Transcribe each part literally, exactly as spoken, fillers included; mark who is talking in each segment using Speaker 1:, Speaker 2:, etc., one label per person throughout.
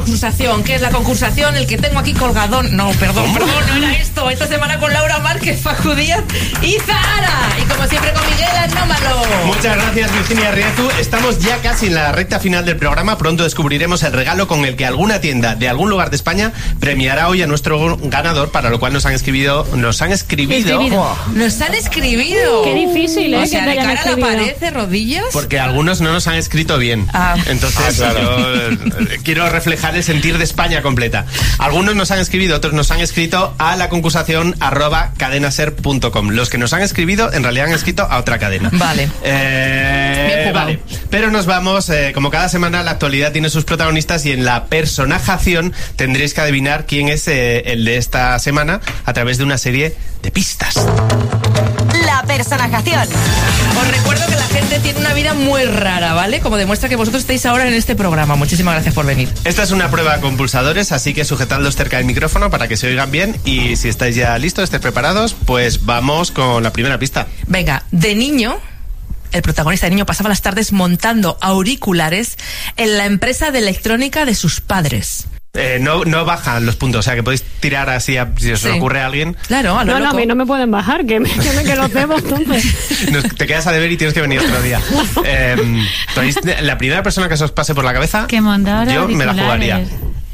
Speaker 1: Concursación, ¿qué es la concursación? El que tengo aquí colgadón. No, perdón, perdón, no era esto. Esta semana con Laura Márquez, Facu Díaz y Zahara. Y como siempre con Miguel Anómalo.
Speaker 2: Muchas gracias, Virginia Riezu. Estamos ya casi en la recta final del programa. Pronto descubriremos el regalo con el que alguna tienda de algún lugar de España premiará hoy a nuestro ganador, para lo cual nos han escribido. Nos han escribido.
Speaker 1: Oh. Nos han escribido.
Speaker 3: Qué difícil, ¿eh?
Speaker 1: O sea, de cara a la pared, de rodillas.
Speaker 2: Porque algunos no nos han escrito bien. Ah. Entonces, ah, claro. yo eh, quiero reflejar el sentir de España completa. Algunos nos han escrito, otros nos han escrito a la concursación arroba cadenaser punto com. Los que nos han escrito en realidad han escrito a otra cadena.
Speaker 1: Vale.
Speaker 2: Eh, vale. Pero nos vamos, eh, como cada semana la actualidad tiene sus protagonistas y en la personajación tendréis que adivinar quién es eh, el de esta semana a través de una serie de pistas.
Speaker 4: La personajación.
Speaker 1: Os recuerdo que la gente tiene una vida muy rara, ¿vale? Como demuestra que vosotros estáis ahora en este programa. Muchísimas gracias por venir.
Speaker 2: Esta es una prueba con pulsadores, así que sujetadlos cerca del micrófono para que se oigan bien. Y si estáis ya listos, estáis preparados, pues vamos con la primera pista.
Speaker 1: Venga, de niño, el protagonista de niño pasaba las tardes montando auriculares en la empresa de electrónica de sus padres.
Speaker 2: Eh, no, no bajan los puntos, o sea que podéis tirar así a, si os sí. ocurre a alguien.
Speaker 1: Claro, a lo
Speaker 3: no,
Speaker 1: loco.
Speaker 3: No, a mí no me pueden bajar, que me, que me que los debo entonces.
Speaker 2: Nos, te quedas a deber y tienes que venir otro día. eh, la primera persona que se os pase por la cabeza,
Speaker 5: que
Speaker 2: yo me la jugaría.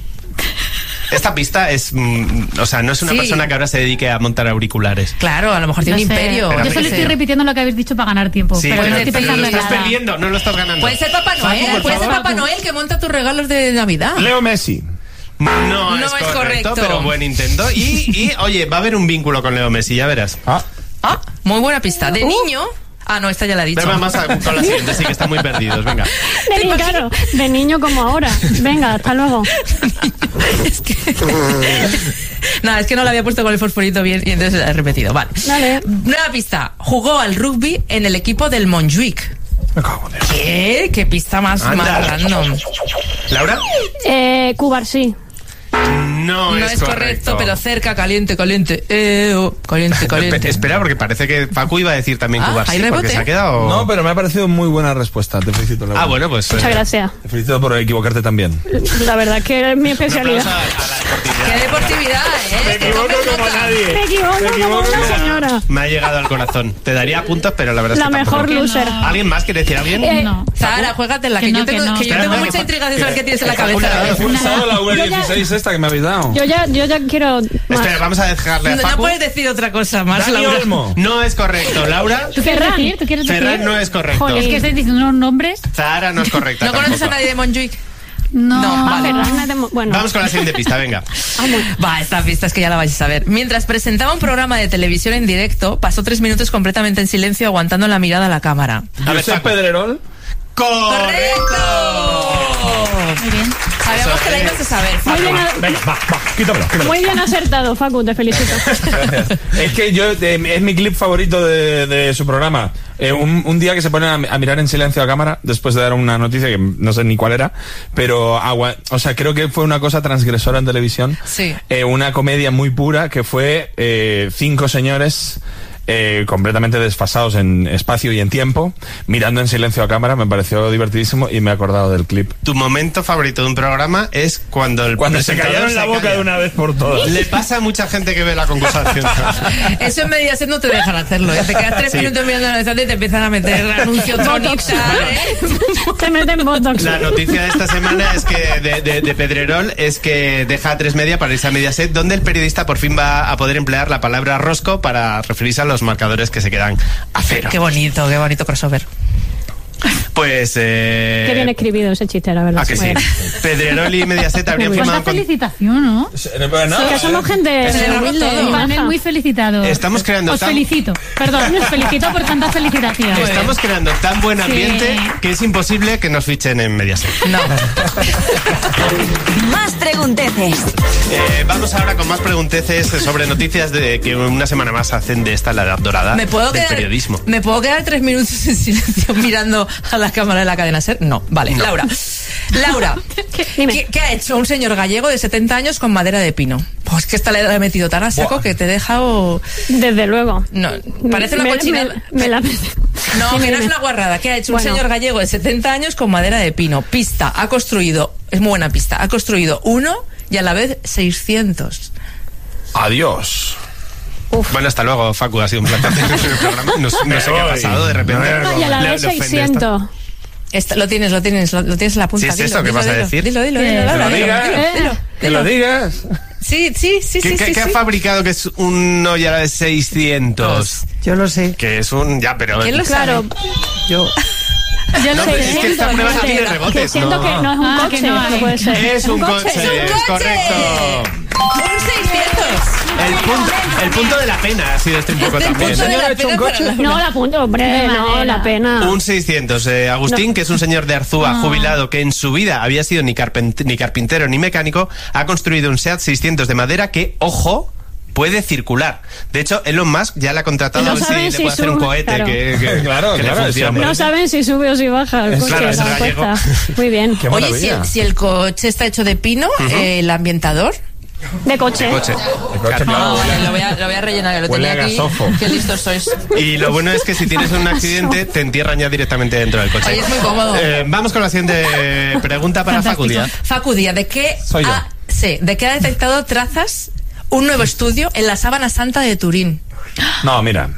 Speaker 2: Esta pista es, mm, o sea, no es una sí. persona que ahora se dedique a montar auriculares.
Speaker 1: Claro, a lo mejor tiene no un imperio.
Speaker 5: Yo solo estoy repitiendo lo que habéis dicho para ganar tiempo.
Speaker 2: Sí,
Speaker 5: pero,
Speaker 2: pero,
Speaker 5: no estoy
Speaker 2: pero
Speaker 5: pensando
Speaker 2: lo estás
Speaker 5: nada.
Speaker 2: perdiendo, no lo estás ganando.
Speaker 1: Puede ser Papá Noel, Facu, puede ser Papá Noel que monta tus regalos de Navidad.
Speaker 6: Leo Messi.
Speaker 2: No,
Speaker 1: no
Speaker 2: es,
Speaker 1: es
Speaker 2: correcto,
Speaker 1: correcto,
Speaker 2: pero buen intento. Y, y, oye, va a haber un vínculo con Leo Messi, ya verás.
Speaker 6: Ah,
Speaker 1: ah muy buena pista. De uh. niño... Ah, no, esta ya la he dicho.
Speaker 2: Pero vamos a, con la siguiente, sí que están muy perdidos, venga.
Speaker 3: De, ni, claro, de niño como ahora. Venga, hasta luego.
Speaker 1: Es que... Nada, es que no la había puesto con el fosforito bien y entonces la he repetido. Vale.
Speaker 3: Vale.
Speaker 1: Nueva pista. Jugó al rugby en el equipo del Montjuic.
Speaker 6: Me cago en Dios.
Speaker 1: ¿Qué? ¿Qué pista más, más random?
Speaker 2: ¿Laura?
Speaker 3: Eh, Cubarsí.
Speaker 2: No,
Speaker 1: no
Speaker 2: es,
Speaker 1: es correcto. correcto, pero cerca, caliente, caliente. Eh, oh, caliente, caliente.
Speaker 2: Espera, porque parece que Facu iba a decir también
Speaker 1: ah,
Speaker 2: Cubarsí, porque se ha quedado...
Speaker 6: No, pero me ha parecido muy buena respuesta. Te felicito, Laura.
Speaker 2: Ah, bueno, pues...
Speaker 3: Muchas eh, gracias.
Speaker 6: Te felicito por equivocarte también.
Speaker 3: La verdad que es mi especialidad.
Speaker 2: A, a la
Speaker 1: ¡Qué deportividad, eh!
Speaker 6: Me equivoco como nadie.
Speaker 3: Me equivoco, me equivoco como una señora.
Speaker 2: Me ha llegado al corazón. Te daría puntos, pero la verdad
Speaker 3: la
Speaker 2: es que
Speaker 3: mejor loser.
Speaker 2: No. ¿Alguien más quiere decir alguien?
Speaker 3: Eh,
Speaker 5: no.
Speaker 1: Sara, juégatela, que, que, no, yo tengo, que, no. que yo tengo mucha intriga de saber qué tienes en la cabeza.
Speaker 6: He pulsado la U dieciséis esta que me habéis dado.
Speaker 3: Yo ya, yo ya quiero más.
Speaker 2: Espera, vamos a dejarle a Facu.
Speaker 1: No puedes decir otra cosa más,
Speaker 6: Dani
Speaker 1: Laura.
Speaker 6: Olmo.
Speaker 2: No es correcto, Laura.
Speaker 5: ¿Tú quieres decir? ¿Tú quieres decir?
Speaker 2: Ferran no es correcto.
Speaker 5: Joder, es que estáis diciendo unos nombres.
Speaker 2: Zahara no es correcta.
Speaker 1: ¿No
Speaker 2: tampoco.
Speaker 1: conoces a nadie de Montjuic?
Speaker 5: No,
Speaker 1: no
Speaker 5: vale.
Speaker 3: Ferran, bueno.
Speaker 2: Vamos con la siguiente pista, venga.
Speaker 1: Va, esta pista es que ya la vais a ver. Mientras presentaba un programa de televisión en directo, pasó tres minutos completamente en silencio aguantando la mirada a la cámara.
Speaker 6: A ver, ¿es Pedrerol?
Speaker 2: ¡Correcto!
Speaker 5: Muy bien.
Speaker 1: Sabíamos que la ibas a saber, Facu.
Speaker 3: Muy bien, a...
Speaker 6: Venga, va, va, quítamelo, quítamelo.
Speaker 3: Muy bien acertado, Facu, te felicito.
Speaker 6: Es que yo, eh, es mi clip favorito de, de su programa. Eh, un, un día que se ponen a, a mirar en silencio a cámara después de dar una noticia que no sé ni cuál era, pero agua, o sea, creo que fue una cosa transgresora en televisión.
Speaker 1: Sí.
Speaker 6: Eh, una comedia muy pura que fue eh, cinco señores Eh, completamente desfasados en espacio y en tiempo, mirando en silencio a cámara. Me pareció divertidísimo y me he acordado del clip.
Speaker 2: Tu momento favorito de un programa es cuando el
Speaker 6: cuando se cayeron la boca calla. De una vez por todas.
Speaker 2: Le pasa a mucha gente que ve la concursación.
Speaker 1: Eso en Mediaset no te dejan hacerlo, ¿eh? Te quedas tres sí. minutos mirando la estación y te empiezan a meter anuncios Botox, ¿eh?
Speaker 3: Te meten Botox.
Speaker 2: La noticia de esta semana es que de, de, de Pedrerol es que deja a tres media para irse a Mediaset, donde el periodista por fin va a poder emplear la palabra rosco para referirse a los marcadores que se quedan a cero.
Speaker 1: Qué bonito, qué bonito crossover.
Speaker 2: Pues eh...
Speaker 3: Qué bien escribido ese chiste, la verdad.
Speaker 2: Ah, que sí. Pedrerol y Mediaset habrían firmado
Speaker 5: con... felicitación, ¿no?
Speaker 3: Sí, que somos gente
Speaker 5: humilde. Panel muy felicitado.
Speaker 2: Estamos creando
Speaker 5: Os
Speaker 2: tan...
Speaker 5: felicito. Perdón, os felicito por tanta felicitación.
Speaker 2: Estamos creando tan buen ambiente sí. que es imposible que nos fichen en Mediaset.
Speaker 1: No.
Speaker 4: Más pregunteces.
Speaker 2: Eh, vamos ahora con más pregunteces sobre noticias de que una semana más hacen de esta la edad dorada
Speaker 1: ¿Me puedo
Speaker 2: del
Speaker 1: quedar,
Speaker 2: periodismo.
Speaker 1: ¿Me puedo quedar tres minutos en silencio mirando a la cámara de la cadena SER? No, vale, no. Laura. Laura, ¿qué, ¿qué ha hecho un señor gallego de setenta años con madera de pino? Pues que esta le he metido tan a saco Buah. que te he dejado...
Speaker 3: Desde luego.
Speaker 1: No, parece una
Speaker 3: me,
Speaker 1: cochina...
Speaker 3: Me, me la...
Speaker 1: No,
Speaker 3: Dime,
Speaker 1: que no es
Speaker 3: dime.
Speaker 1: una guarrada. ¿Qué ha hecho
Speaker 3: Bueno.
Speaker 1: un señor gallego de setenta años con madera de pino? Pista, ha construido, es muy buena pista, ha construido uno y a la vez seiscientos.
Speaker 6: Adiós.
Speaker 3: Uf.
Speaker 2: Bueno, hasta luego, Facu, ha sido un placer tener el programa. No, no sé qué ha pasado, de repente.
Speaker 3: Ah, y a la
Speaker 2: Le-
Speaker 3: vez
Speaker 2: le ofende
Speaker 3: seiscientos.
Speaker 1: Esta- lo tienes, lo tienes, lo, lo tienes en la punta.
Speaker 2: ¿Sí es
Speaker 1: dilo,
Speaker 2: eso? ¿Qué
Speaker 1: dilo,
Speaker 2: vas a
Speaker 1: dilo,
Speaker 2: decir?
Speaker 1: Dilo, dilo,
Speaker 5: Que
Speaker 1: dilo,
Speaker 5: lo
Speaker 1: Laura, dilo,
Speaker 6: digas.
Speaker 1: dilo,
Speaker 3: Eh.
Speaker 1: dilo,
Speaker 6: Que
Speaker 1: dilo.
Speaker 6: lo digas.
Speaker 1: Sí, sí, sí,
Speaker 2: ¿Qué,
Speaker 1: sí,
Speaker 2: qué-
Speaker 1: sí,
Speaker 2: qué ha
Speaker 1: sí.
Speaker 2: fabricado que es un y a la vez seiscientos?
Speaker 7: Yo lo sé.
Speaker 2: Que es un... Ya, pero...
Speaker 1: ¿Quién lo
Speaker 3: Claro,
Speaker 7: Yo.
Speaker 5: Yo
Speaker 2: No,
Speaker 5: lo
Speaker 2: pero
Speaker 5: sé.
Speaker 2: es que esta prueba no tiene
Speaker 3: que
Speaker 2: rebotes,
Speaker 3: siento
Speaker 2: ¿no?
Speaker 3: que no es un
Speaker 5: Ah,
Speaker 3: coche,
Speaker 5: que no
Speaker 3: no,
Speaker 5: hay.
Speaker 3: puede ser.
Speaker 2: Es un coche,
Speaker 1: ¡Es un
Speaker 2: es
Speaker 1: coche!
Speaker 2: correcto.
Speaker 1: Un seiscientos.
Speaker 2: El punto, el punto de la pena ha sido este un poco
Speaker 1: El
Speaker 2: también.
Speaker 1: punto de
Speaker 6: señor
Speaker 1: la
Speaker 6: ha hecho un
Speaker 1: pena para
Speaker 6: coche.
Speaker 1: Laura.
Speaker 3: No, la punta, hombre,
Speaker 5: De
Speaker 3: no,
Speaker 5: madera.
Speaker 3: la pena.
Speaker 2: Un seiscientos. Eh, Agustín,
Speaker 3: No.
Speaker 2: que es un señor de Arzúa, jubilado, que en su vida había sido ni, carpent- ni carpintero ni mecánico, ha construido un SEAT seiscientos de madera que, ojo, puede circular. De hecho, Elon Musk ya le ha contratado
Speaker 3: No
Speaker 2: a ver si
Speaker 3: saben
Speaker 2: le
Speaker 3: si
Speaker 2: puede hacer un
Speaker 3: sube,
Speaker 2: cohete
Speaker 3: claro.
Speaker 2: que, que-
Speaker 6: Claro,
Speaker 2: que le
Speaker 6: claro,
Speaker 2: funcione.
Speaker 6: ese
Speaker 3: No saben si sube o si baja el coche,
Speaker 2: Claro, es
Speaker 3: la
Speaker 2: gallego.
Speaker 3: apuesta. Muy bien.
Speaker 6: Qué
Speaker 1: Oye, si
Speaker 6: maravilla.
Speaker 1: el, si el coche está hecho de pino, eh, el ambientador.
Speaker 3: De coche.
Speaker 2: Coche.
Speaker 6: El coche,
Speaker 2: Claro.
Speaker 6: claro.
Speaker 1: Vale, lo voy a, lo voy a rellenar, que lo
Speaker 6: Huele
Speaker 1: tenía
Speaker 6: a
Speaker 1: aquí.
Speaker 6: gasofo.
Speaker 1: Qué listos sois.
Speaker 2: Y lo bueno es que si tienes un accidente, te entierran ya directamente dentro del coche.
Speaker 1: Oye, es muy cómodo.
Speaker 2: Eh, vamos con la siguiente pregunta para
Speaker 5: Fantástico.
Speaker 2: Facu Díaz.
Speaker 1: Facu Díaz, ¿de qué
Speaker 6: Soy yo.
Speaker 1: ha, sí, ¿de qué ha detectado trazas un nuevo estudio en la Sábana Santa de Turín?
Speaker 6: No, mira.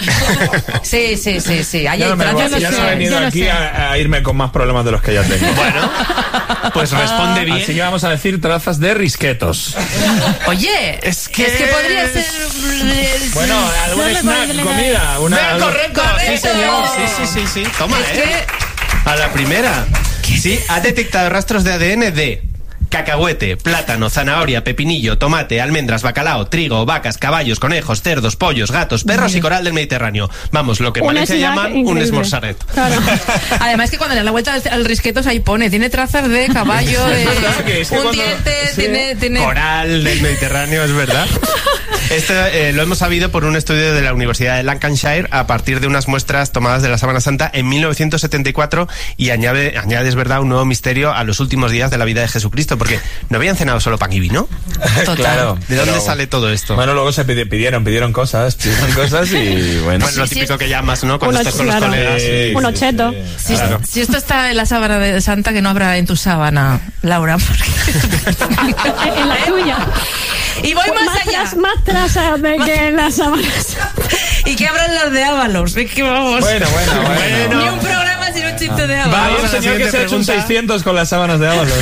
Speaker 1: Sí, sí, sí, sí. Ahí
Speaker 6: Ya
Speaker 1: hay
Speaker 6: no, me voy-
Speaker 1: trazas.
Speaker 6: ya no
Speaker 5: sé,
Speaker 6: he venido
Speaker 5: yo lo
Speaker 6: aquí
Speaker 5: sé.
Speaker 6: a, a irme con más problemas de los que ya tengo.
Speaker 2: Bueno, pues responde bien.
Speaker 6: Así que vamos a decir trazas de risquetos.
Speaker 1: Oye,
Speaker 2: Es que-
Speaker 1: es que podría ser.
Speaker 6: Bueno, algún
Speaker 5: No le
Speaker 6: snack,
Speaker 5: puedo-
Speaker 6: comida. Una,
Speaker 2: Ven, correcto. Sí,
Speaker 1: Correcto.
Speaker 2: señor. Sí, sí, sí, sí. Toma,
Speaker 1: Es
Speaker 2: eh.
Speaker 1: que
Speaker 2: A la primera. Sí, ha detectado rastros de A D N de cacahuete, plátano, zanahoria, pepinillo, tomate, almendras, bacalao, trigo, vacas, caballos, conejos, cerdos, pollos, gatos, perros y coral del Mediterráneo. Vamos, lo que en
Speaker 3: Un
Speaker 2: Valencia
Speaker 3: snack
Speaker 2: llaman un
Speaker 3: increíble.
Speaker 2: esmorzaret.
Speaker 3: Claro.
Speaker 1: además que cuando le da la vuelta al, al risquetos ahí pone, tiene trazas de caballo, de
Speaker 6: verdad que es que
Speaker 1: un
Speaker 6: cuando-
Speaker 1: diente,
Speaker 6: sí.
Speaker 1: tiene, tiene
Speaker 2: Coral del Mediterráneo, es verdad. Esto eh, lo hemos sabido por un estudio de la Universidad de Lancashire a partir de unas muestras tomadas de la Sábana Santa en mil novecientos setenta y cuatro y añade, añade, es verdad, un nuevo misterio a los últimos días de la vida de Jesucristo, porque no habían cenado solo pan y vino.
Speaker 1: Total.
Speaker 6: Claro.
Speaker 2: ¿De dónde
Speaker 6: Pero-
Speaker 2: sale todo esto?
Speaker 6: Bueno, luego se pidi- pidieron, pidieron cosas, pidieron cosas y bueno.
Speaker 2: Bueno, lo
Speaker 1: sí,
Speaker 2: típico
Speaker 1: sí.
Speaker 2: que llamas, ¿no? Cuando
Speaker 3: Uno-
Speaker 2: estás con los
Speaker 3: claro.
Speaker 2: colegas.
Speaker 6: Sí,
Speaker 3: Un
Speaker 6: sí,
Speaker 3: ocheto.
Speaker 6: sí.
Speaker 1: Si,
Speaker 6: Claro.
Speaker 1: si esto está en la sábana de Santa, que no habrá en tu sábana, Laura. porque-
Speaker 5: En la tuya.
Speaker 1: y voy más, allá.
Speaker 3: tras- más trazas de que en las sábanas.
Speaker 1: Y que abran las de Ábalos. Es que vamos.
Speaker 6: Bueno, bueno, bueno.
Speaker 1: Ni un programa sin un chiste de
Speaker 6: Hay
Speaker 1: Ábalos.
Speaker 2: Vamos
Speaker 6: un
Speaker 2: a la
Speaker 6: señor que
Speaker 2: siguiente
Speaker 6: se ha hecho un
Speaker 2: pregunta.
Speaker 6: seiscientos con las sábanas de Ábalos.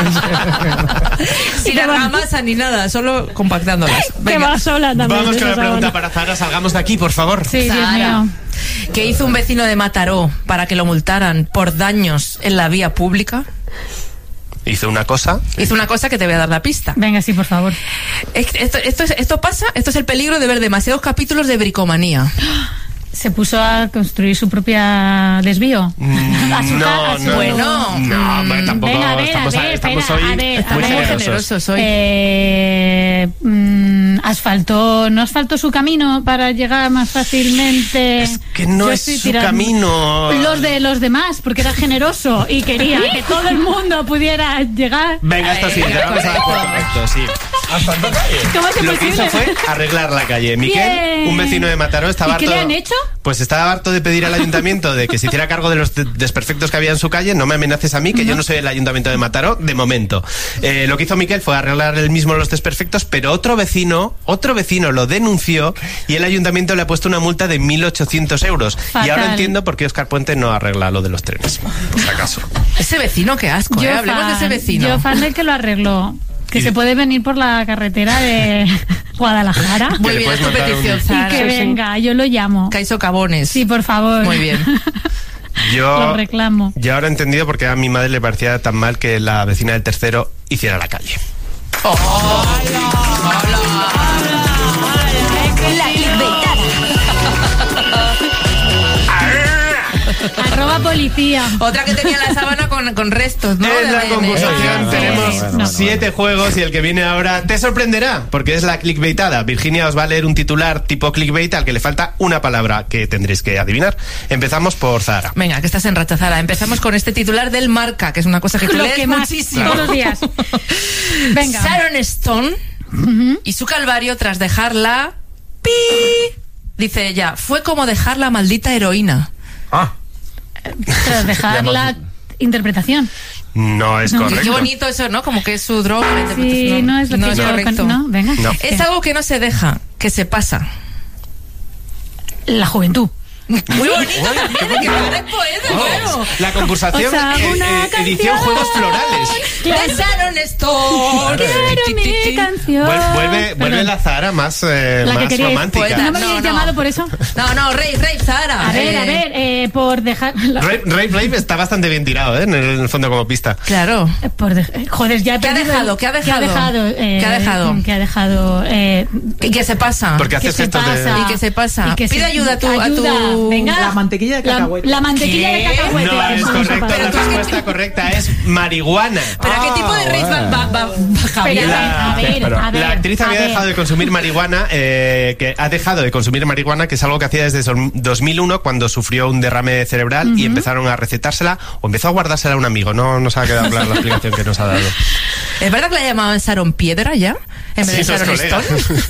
Speaker 1: Sin argamasa ni nada, solo compactándolas.
Speaker 3: Que
Speaker 1: Venga.
Speaker 3: va sola también.
Speaker 2: Vamos con
Speaker 3: esa
Speaker 2: la pregunta
Speaker 3: sábana.
Speaker 2: para Zara. Salgamos de aquí, por favor.
Speaker 5: Sí, Dios
Speaker 1: Sara,
Speaker 5: mío.
Speaker 1: ¿qué hizo un vecino de Mataró para que lo multaran por daños en la vía pública?
Speaker 2: Hizo una cosa.
Speaker 1: Hizo una cosa que te voy a dar la pista.
Speaker 5: Venga, sí, por favor.
Speaker 1: Es- Esto, esto, es- esto pasa, esto es el peligro de ver demasiados capítulos de bricomanía.
Speaker 5: Se puso a construir su propia desvío. A su ca- a su-
Speaker 2: no,
Speaker 1: Bueno,
Speaker 2: no, hombre, tampoco
Speaker 5: Venga, a ver,
Speaker 2: estamos,
Speaker 5: a ver,
Speaker 2: estamos
Speaker 5: espera,
Speaker 2: hoy
Speaker 5: a ver,
Speaker 2: muy
Speaker 1: Estamos muy
Speaker 2: generosos.
Speaker 1: generosos hoy.
Speaker 5: Eh, mm, asfaltó, no asfaltó su camino para llegar más fácilmente.
Speaker 2: Es que no
Speaker 5: Yo
Speaker 2: es
Speaker 5: estoy
Speaker 2: su
Speaker 5: tirando-
Speaker 2: camino.
Speaker 5: Los de los demás, porque era generoso y quería que todo el mundo pudiera llegar.
Speaker 2: Venga, esto sí, te vamos a dar por correcto, sí.
Speaker 6: Asfaltó calle.
Speaker 5: ¿Cómo es
Speaker 2: Lo que hizo
Speaker 5: posible?
Speaker 2: fue arreglar la calle. Miquel,
Speaker 5: Bien.
Speaker 2: un vecino de Mataró, estaba
Speaker 5: ¿Y qué
Speaker 2: harto.
Speaker 5: le han hecho?
Speaker 2: Pues estaba harto de pedir al ayuntamiento de que se hiciera cargo de los de- desperfectos que había en su calle. No me amenaces a mí, que yo no soy el ayuntamiento de Mataró, de momento. Eh, lo que hizo Miquel fue arreglar él mismo los desperfectos, pero otro vecino, otro vecino lo denunció y el ayuntamiento le ha puesto una multa de mil ochocientos euros. Y
Speaker 5: Fatal.
Speaker 2: ahora entiendo por qué Óscar Puente no arregla lo de los trenes, por si acaso.
Speaker 1: Ese vecino, qué asco, ¿eh? Hablemos de ese vecino.
Speaker 5: Yo fan del que lo arregló. Que
Speaker 2: Y-
Speaker 5: se puede venir por la carretera de Guadalajara.
Speaker 1: Muy
Speaker 2: Que le
Speaker 1: bien, es
Speaker 2: puedes
Speaker 1: tu
Speaker 2: montar un-
Speaker 1: petición,
Speaker 5: Y
Speaker 1: Zara.
Speaker 5: que venga, yo lo llamo.
Speaker 1: Caiso Cabones.
Speaker 5: Sí, por favor.
Speaker 1: Muy bien.
Speaker 2: Yo,
Speaker 5: Lo reclamo.
Speaker 2: yo ahora he entendido por qué a mi madre le parecía tan mal que la vecina del tercero hiciera la calle.
Speaker 4: La clickbaitada.
Speaker 5: Arroba policía.
Speaker 1: Otra que tenía la sábana con, con restos, ¿no?
Speaker 2: En
Speaker 1: De
Speaker 2: la
Speaker 1: A D N.
Speaker 2: concursación
Speaker 6: Sí,
Speaker 2: tenemos
Speaker 6: bueno, bueno, bueno,
Speaker 2: siete juegos y el que viene ahora te sorprenderá porque es la clickbaitada. Virginia os va a leer un titular tipo clickbait al que le falta una palabra que tendréis que adivinar. Empezamos por Zara.
Speaker 1: Venga, que estás en racha, Zara. Empezamos con este titular del Marca, que es una cosa que tú
Speaker 5: Lo
Speaker 1: lees
Speaker 5: que más,
Speaker 1: muchísimo.
Speaker 5: todos los días. Venga.
Speaker 1: Sharon Stone y su calvario tras dejarla... ¡Pi! Dice ella, fue como dejar la maldita heroína.
Speaker 6: Ah.
Speaker 5: Tras dejar la interpretación.
Speaker 2: No es
Speaker 5: No,
Speaker 2: correcto.
Speaker 1: Qué bonito eso, ¿no? Como que es su droga. la
Speaker 5: Sí,
Speaker 1: interpretación.
Speaker 5: no es lo
Speaker 1: no
Speaker 5: que
Speaker 1: es
Speaker 5: yo...
Speaker 1: correcto.
Speaker 5: No, venga.
Speaker 2: No.
Speaker 1: Es algo que no se deja, que se pasa.
Speaker 5: La juventud.
Speaker 1: Muy bonito también, que para el poeta, bueno.
Speaker 2: La concursación,
Speaker 5: O sea,
Speaker 2: eh,
Speaker 5: una
Speaker 2: eh, edición
Speaker 5: canción.
Speaker 2: Juegos Florales.
Speaker 1: Besaron esto.
Speaker 5: Quiero mi canción.
Speaker 2: Vuel- Vuelve, vuelve
Speaker 5: Perdón.
Speaker 2: la Zahara más, eh,
Speaker 5: La que
Speaker 2: más
Speaker 5: queríais.
Speaker 2: romántica.
Speaker 1: Poeta.
Speaker 5: ¿No me
Speaker 1: No,
Speaker 5: habéis
Speaker 1: no.
Speaker 5: llamado por eso?
Speaker 1: No, no, Rey, Rey, Zara.
Speaker 5: A ver, a ver, eh, por dejar... la-
Speaker 2: Ray, Ray Brave está bastante bien tirado, ¿eh? En el, en el fondo como pista.
Speaker 1: Claro.
Speaker 5: eh, Por dej- eh, joder, ya he
Speaker 1: ¿Qué ha
Speaker 5: perdido-
Speaker 1: dejado? ¿Qué ha dejado?
Speaker 5: ¿Qué ha dejado? eh,
Speaker 1: ¿Qué ha dejado?
Speaker 5: ¿Qué ha dejado? eh,
Speaker 1: ¿Y qué se pasa?
Speaker 2: Porque
Speaker 5: ¿Qué
Speaker 2: haces
Speaker 5: se
Speaker 2: gestos de...
Speaker 5: pasa?
Speaker 1: ¿Y qué se pasa?
Speaker 5: Y que
Speaker 1: Pide
Speaker 5: se-
Speaker 1: ayuda a tu- a
Speaker 5: ayuda.
Speaker 1: tu-
Speaker 5: Venga.
Speaker 7: La mantequilla de
Speaker 5: La,
Speaker 7: cacahuete.
Speaker 5: la mantequilla de
Speaker 1: ¿Qué?
Speaker 5: cacahuete.
Speaker 2: No es
Speaker 5: eso no se
Speaker 2: correcto,
Speaker 5: pasa.
Speaker 2: la respuesta correcta es marihuana.
Speaker 1: ¿Pero a qué tipo de Rey va, va, va, va Javier?
Speaker 5: Pero,
Speaker 2: La-
Speaker 5: a ver,
Speaker 6: pero
Speaker 5: a ver,
Speaker 2: La actriz
Speaker 5: a
Speaker 2: había
Speaker 5: ver.
Speaker 2: dejado de consumir marihuana, eh, que ha dejado de consumir marihuana, que es algo que hacía desde son- dos mil uno cuando sufrió un derrame cerebral y empezaron a recetársela o empezó a guardársela a un amigo. No nos ha quedado clara la explicación que nos ha dado.
Speaker 1: ¿Es verdad que la llamaban Sharon Piedra ya? En vez de
Speaker 2: Sí, sos
Speaker 1: Sharon
Speaker 2: colega.
Speaker 1: Stone.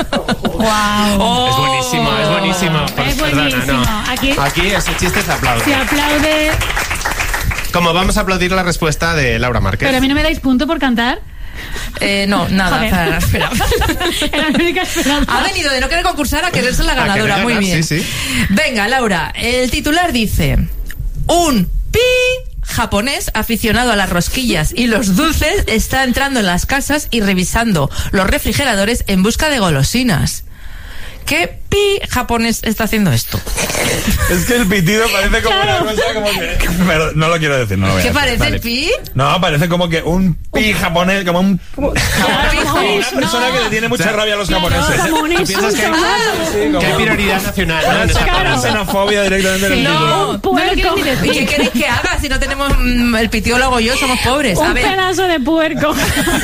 Speaker 5: Wow.
Speaker 2: Es buenísimo, es buenísimo.
Speaker 5: Es
Speaker 2: Perdona,
Speaker 5: buenísimo.
Speaker 2: no.
Speaker 5: Aquí-
Speaker 2: Aquí ese chiste se aplaude.
Speaker 5: Se aplaude.
Speaker 2: Como vamos a aplaudir la respuesta de Laura Márquez.
Speaker 5: Pero a mí no me dais punto por cantar.
Speaker 1: Eh, no, nada.
Speaker 5: Joder.
Speaker 1: Zara, espera.
Speaker 5: Era la única esperanza.
Speaker 1: Ha venido de no querer concursar a querer ser la
Speaker 2: A querer
Speaker 1: ganadora. Muy
Speaker 2: ganar,
Speaker 1: bien.
Speaker 2: sí, sí.
Speaker 1: Venga, Laura. El titular dice: un pi japonés aficionado a las rosquillas y los dulces está entrando en las casas y revisando los refrigeradores en busca de golosinas. ¿Qué pi japonés está haciendo esto?
Speaker 6: Es que el pitido parece como
Speaker 5: Claro.
Speaker 6: una cosa como que... Pero no lo quiero decir, no lo voy a
Speaker 1: ¿Qué
Speaker 6: decir.
Speaker 1: parece
Speaker 6: Vale.
Speaker 1: el pi?
Speaker 6: No, parece como que un pi japonés, como un...
Speaker 5: Claro,
Speaker 6: como una persona
Speaker 5: no.
Speaker 6: que le tiene mucha
Speaker 2: O sea,
Speaker 6: rabia a los
Speaker 5: Claro,
Speaker 6: japoneses.
Speaker 5: como un
Speaker 2: ¿Tú piensas que hay,
Speaker 5: insulto.
Speaker 6: Sí, como-
Speaker 2: que hay prioridad nacional, ¿no? En esa
Speaker 6: Una
Speaker 5: Claro.
Speaker 6: xenofobia directamente en el
Speaker 5: Sí.
Speaker 6: título.
Speaker 1: No,
Speaker 5: Un
Speaker 1: no lo
Speaker 5: puerco.
Speaker 1: quiero ni decir. ¿Y qué queréis que haga si no tenemos mm, el pitido lo hago yo? Somos pobres. A
Speaker 5: Un
Speaker 1: ver,
Speaker 5: pedazo de puerco.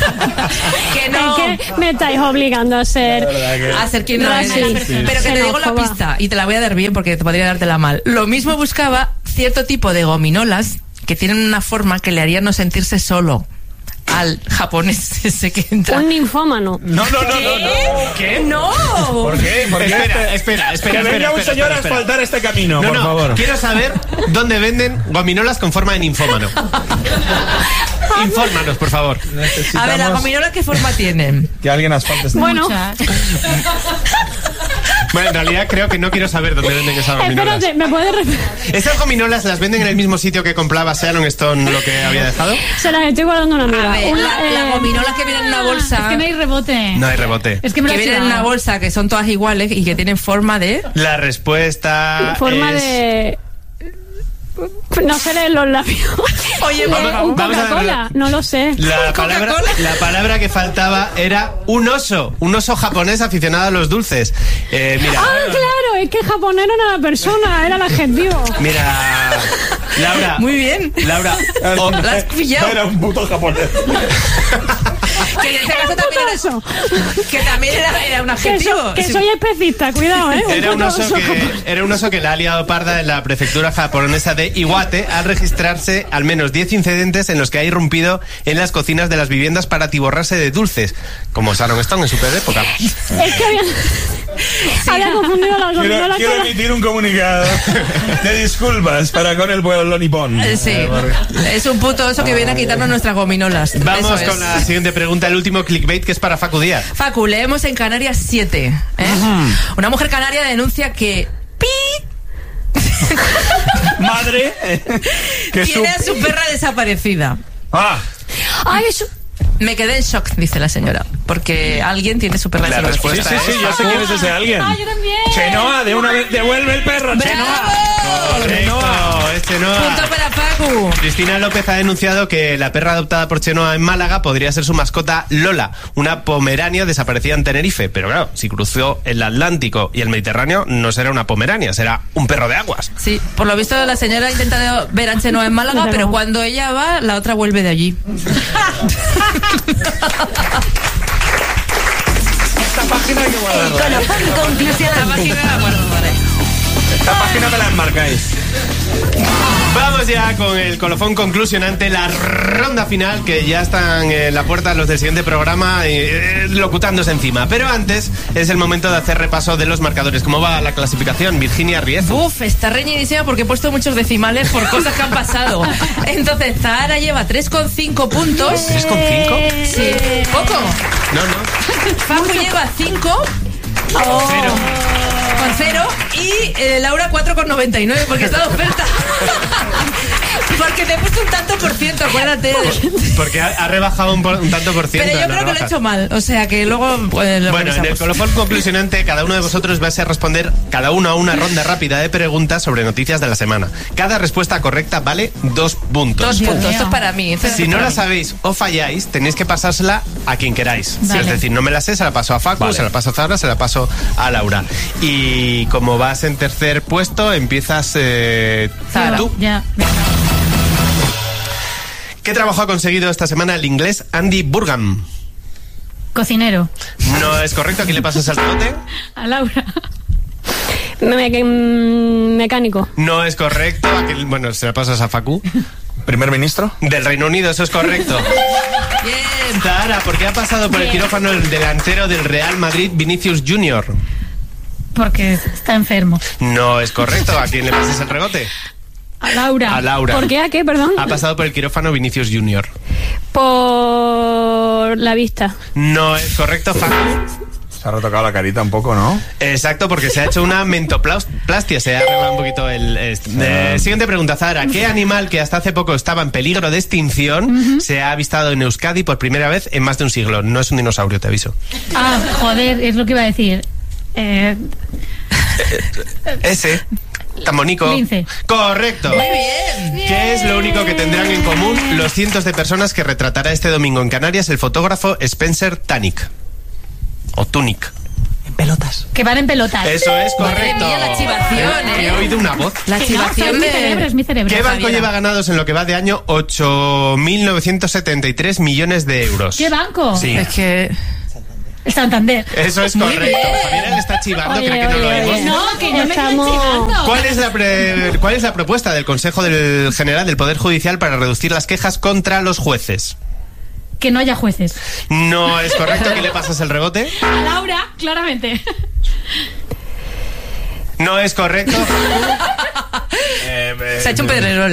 Speaker 1: que no.
Speaker 5: Es que me estáis obligando a ser.
Speaker 1: A ser quien no
Speaker 5: No,
Speaker 1: eres.
Speaker 5: sí, sí.
Speaker 1: Pero que te digo la
Speaker 5: Xenófoba.
Speaker 1: pista y te la voy a dar bien porque te podría dártela mal. Lo mismo buscaba cierto tipo de gominolas que tienen una forma que le haría no sentirse solo al japonés ese que entra.
Speaker 5: Un ninfómano.
Speaker 6: No, no, no, no, no.
Speaker 1: ¿Qué? ¡No!
Speaker 6: ¿Por qué? ¿Por qué?
Speaker 2: Espera, espera, espera,
Speaker 6: Que
Speaker 2: espera,
Speaker 6: venga un
Speaker 2: espera,
Speaker 6: señor a
Speaker 2: espera, espera.
Speaker 6: asfaltar este camino,
Speaker 2: No,
Speaker 6: por
Speaker 2: no,
Speaker 6: favor.
Speaker 2: quiero saber dónde venden gominolas con forma de ninfómano. Infórmanos, por favor.
Speaker 1: A ver, ¿las
Speaker 6: Necesitamos
Speaker 1: gominolas qué forma tienen?
Speaker 6: que alguien asfalte este...
Speaker 5: Bueno,
Speaker 2: Bueno, en realidad creo que no quiero saber dónde venden esas gominolas.
Speaker 5: espérate, ¿me puedes repetir?
Speaker 2: ¿Esas gominolas las venden en el mismo sitio que compraba Sharon Stone lo que había dejado?
Speaker 5: Se las estoy guardando a una amiga.
Speaker 1: A ver,
Speaker 5: Una,
Speaker 1: la-
Speaker 5: eh,
Speaker 1: las gominolas que vienen en una bolsa.
Speaker 5: Es que no hay rebote.
Speaker 2: No hay rebote.
Speaker 5: Es que me lo
Speaker 1: Que
Speaker 5: he
Speaker 1: vienen en
Speaker 5: chivado.
Speaker 1: una bolsa que son todas iguales y que tienen forma de...
Speaker 2: La respuesta
Speaker 5: Forma
Speaker 2: es...
Speaker 5: de. No sé leer los labios.
Speaker 1: Oye,
Speaker 5: De
Speaker 2: vamos-
Speaker 5: un
Speaker 2: vamos a
Speaker 5: Coca-Cola.
Speaker 2: ver.
Speaker 5: No lo sé.
Speaker 2: La palabra,
Speaker 1: Coca-Cola.
Speaker 2: la palabra que faltaba era un oso, un oso japonés aficionado a los dulces. Eh, mira,
Speaker 5: Ah, claro, es que japonés no era la persona, era el adjetivo.
Speaker 2: mira, Laura,
Speaker 1: Muy bien.
Speaker 2: Laura, o-
Speaker 1: La has pillado.
Speaker 6: Era un puto japonés.
Speaker 1: Que en este caso también
Speaker 5: Putazo.
Speaker 1: era, que también era, era un
Speaker 5: Que,
Speaker 1: adjetivo.
Speaker 5: so- que
Speaker 1: Sí.
Speaker 5: soy especista, cuidado, ¿eh? Un
Speaker 2: era un
Speaker 5: puto
Speaker 2: oso
Speaker 5: oso
Speaker 2: que
Speaker 5: japonés.
Speaker 2: era un oso que la ha liado parda en la prefectura japonesa de Iwate al registrarse al menos diez incidentes en los que ha irrumpido en las cocinas de las viviendas para atiborrarse de dulces, como Sharon Stone en su peor época.
Speaker 5: Es que había, había confundido las
Speaker 6: Quiero,
Speaker 5: gominolas
Speaker 6: quiero
Speaker 5: con la-
Speaker 6: emitir un comunicado de disculpas para con el pueblo nipón.
Speaker 1: Eh, Sí, es un puto oso que viene a quitarnos nuestras gominolas.
Speaker 2: Vamos
Speaker 1: Eso es.
Speaker 2: con la siguiente pregunta, el último clickbait, que es para Facu Díaz.
Speaker 1: Facu, leemos en Canarias siete. ¿eh? Una mujer canaria denuncia que pi
Speaker 6: Madre, que su...
Speaker 1: tiene a su perra desaparecida.
Speaker 6: Ah,
Speaker 5: Ay, eso.
Speaker 1: Me quedé en shock, dice la señora, porque alguien tiene su perra
Speaker 2: La
Speaker 1: desaparecida.
Speaker 6: sí,
Speaker 2: respuesta
Speaker 6: sí, sí,
Speaker 2: es
Speaker 6: yo sé quién es ese alguien.
Speaker 5: Ah, yo también.
Speaker 6: Chenoa, de una vez, devuelve el perro, Chenoa.
Speaker 2: Correcto, es Chenoa.
Speaker 1: Punto para Facu.
Speaker 2: Cristina López ha denunciado que la perra adoptada por Chenoa en Málaga podría ser su mascota Lola, una pomerania desaparecida en Tenerife. Pero claro, si cruzó el Atlántico y el Mediterráneo, no será una pomerania, será un perro de aguas.
Speaker 1: Sí, por lo visto la señora ha intentado ver a Chenoa en Málaga,
Speaker 5: Desde
Speaker 1: pero
Speaker 5: luego.
Speaker 1: cuando ella va, la otra vuelve de allí.
Speaker 6: Esta página hay que guardarla.
Speaker 4: Colofón
Speaker 1: La
Speaker 4: conclusional.
Speaker 1: página la guardo, vale.
Speaker 6: Esta página me la enmarcáis.
Speaker 2: Vamos ya con el colofón conclusionante, la ronda final, que ya están en la puerta los del siguiente programa eh, locutándose encima. Pero antes es el momento de hacer repaso de los marcadores. ¿Cómo va la clasificación, Virginia Riezo?
Speaker 1: Uf, está reñidísima porque he puesto muchos decimales por cosas que han pasado. Entonces, Zahara lleva tres coma cinco puntos.
Speaker 2: ¿tres coma cinco?
Speaker 1: Sí. ¿Poco?
Speaker 2: No, no.
Speaker 1: Facu lleva cinco.
Speaker 2: Oh. Cero.
Speaker 1: Con cero. Y eh, Laura cuatro coma noventa y nueve porque está de oferta. Porque te he puesto un tanto por ciento, acuérdate.
Speaker 2: Porque ha, ha rebajado un, por, un tanto por ciento.
Speaker 1: Pero yo creo que lo he hecho mal, o sea que luego pues, lo
Speaker 2: Bueno, en el colofón conclusionante, cada uno de vosotros va a ser responder cada uno a una ronda rápida de preguntas sobre noticias de la semana. Cada respuesta correcta vale dos puntos.
Speaker 1: Dos puntos, esto es para mí. Esto
Speaker 2: si
Speaker 1: es
Speaker 2: no
Speaker 1: para
Speaker 2: la
Speaker 1: mí.
Speaker 2: sabéis o falláis, tenéis que pasársela a quien queráis.
Speaker 5: Vale.
Speaker 2: Es decir, no me la sé, se la paso a Facu, vale. Se la paso a Zahara, se la paso a Laura. Y como vas en tercer puesto, empiezas eh,
Speaker 1: Zahara.
Speaker 2: tú.
Speaker 5: Ya.
Speaker 2: ¿Qué trabajo ha conseguido esta semana el inglés Andy Burgam?
Speaker 5: Cocinero.
Speaker 2: No es correcto, ¿a quién le pasas el rebote?
Speaker 5: A Laura.
Speaker 3: Me- me- mecánico.
Speaker 2: No es correcto, ¿a quién- bueno, se la pasas a Facu.
Speaker 6: ¿Primer ministro?
Speaker 2: Del Reino Unido, eso es correcto.
Speaker 1: Bien.
Speaker 2: Zahara, ¿por qué ha pasado por el quirófano el delantero del Real Madrid, Vinicius Junior?
Speaker 5: Porque está enfermo.
Speaker 2: No es correcto, ¿a quién le pasas el rebote?
Speaker 5: A Laura.
Speaker 2: A Laura.
Speaker 3: ¿Por qué? ¿A qué? Perdón.
Speaker 2: Ha pasado por el quirófano Vinicius Junior.
Speaker 3: Por la vista.
Speaker 2: No es correcto, Facu.
Speaker 6: Se ha retocado la carita un poco, ¿no?
Speaker 2: Exacto, porque se ha hecho una mentoplastia, se ha arreglado un poquito el... Este. Eh, siguiente pregunta, Zahara. ¿Qué animal que hasta hace poco estaba en peligro de extinción uh-huh. se ha avistado en Euskadi por primera vez en más de un siglo? No es un dinosaurio, te aviso.
Speaker 5: Ah, joder, es lo que iba a decir. Eh...
Speaker 2: Ese... Tan bonito.
Speaker 5: Lince.
Speaker 2: Correcto.
Speaker 1: Muy bien.
Speaker 2: ¿Qué es lo único que tendrán en común los cientos de personas que retratará este domingo en Canarias el fotógrafo Spencer Tunick? O Tunick.
Speaker 7: En pelotas.
Speaker 5: Que van en pelotas.
Speaker 2: Eso es correcto.
Speaker 1: Madre mía, la chivación,
Speaker 2: He,
Speaker 1: ¿eh?
Speaker 2: he oído una voz.
Speaker 1: La
Speaker 5: Que no,
Speaker 1: chivación
Speaker 5: es mi
Speaker 1: de...
Speaker 5: cerebro, es mi cerebro.
Speaker 2: ¿Qué banco
Speaker 5: Javiera.
Speaker 2: lleva ganados en lo que va de año ocho mil novecientos setenta y tres millones de euros?
Speaker 5: ¿Qué banco?
Speaker 2: Sí.
Speaker 1: Es que...
Speaker 5: El Santander.
Speaker 2: Eso es
Speaker 1: Muy
Speaker 2: correcto.
Speaker 1: bien.
Speaker 2: Javiera le está chivando,
Speaker 3: Oye,
Speaker 2: cree que no lo
Speaker 3: oye,
Speaker 2: oímos.
Speaker 3: oye.
Speaker 5: No, que yo me
Speaker 3: Estamos-
Speaker 5: estoy chivando.
Speaker 2: ¿Cuál es, la pre- ¿Cuál es la propuesta del Consejo del General del Poder Judicial para reducir las quejas contra los jueces?
Speaker 5: Que no haya jueces.
Speaker 2: No es correcto, que le pasas el rebote.
Speaker 5: A Laura, claramente.
Speaker 2: No es correcto. eh, eh,
Speaker 1: Se ha hecho un pedrerol.